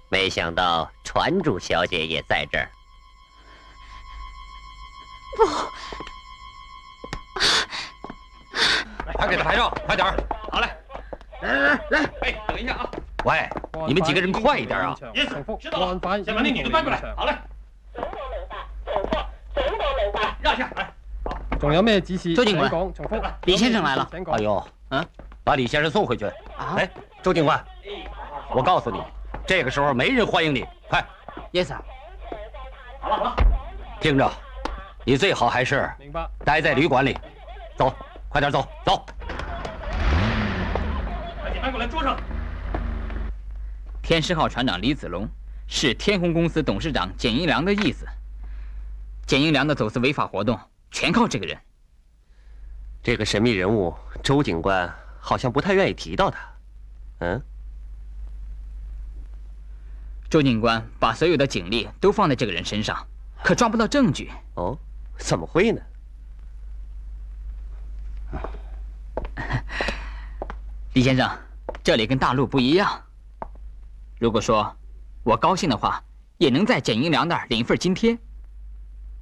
没想到船主小姐也在这儿。 不， 快给他拍照，快点儿！ 好嘞， 来， 哎，等一下啊！ 喂，你们几个人快一点啊！ 知道了，先把那女的搬过来。好嘞。让下，来。 仲有咩指示？ 周警官， 重复。 李先生来了。 哎呦，把李先生送回去。 啊， 哎，周警官，我告诉你，这个时候没人欢迎你，快。 Yes sir。 好了好了， 听着，你最好还是待在旅馆里。走，快点走，走。 赶紧搬过来桌上。 天狮号船长李子龙是天虹公司董事长简英良的义子。简英良的走私违法活动全靠这个人。 这个神秘人物周警官好像不太愿意提到他。嗯。 周警官把所有的警力都放在这个人身上，可抓不到证据。 哦，怎么会呢？ 李先生，这里跟大陆不一样。如果说我高兴的话，也能在简英良那儿领一份津贴。